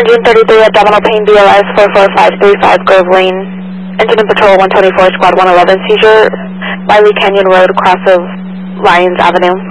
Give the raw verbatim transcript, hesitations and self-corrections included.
Engine thirty-three, abdominal pain, B L S four four five three five, Grove Lane. Incident Patrol one twenty-four, Squad one eleven, seizure, Wiley Canyon Road, cross of Lyons Avenue.